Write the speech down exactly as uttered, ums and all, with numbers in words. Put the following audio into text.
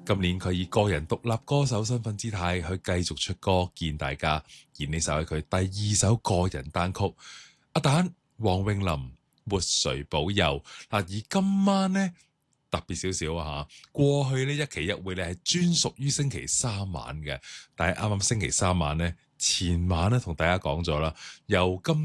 今年佢以個人獨立歌手身份姿態去繼續出歌見大家，而呢首係佢第二首個人單曲。阿蛋、黃詠琳沒誰保佑嗱，而今晚呢，特別少少啊嚇，過去呢一期一會咧係專屬於星期三晚嘅，但係啱啱星期三晚呢，前晚咧同大家講咗啦，由今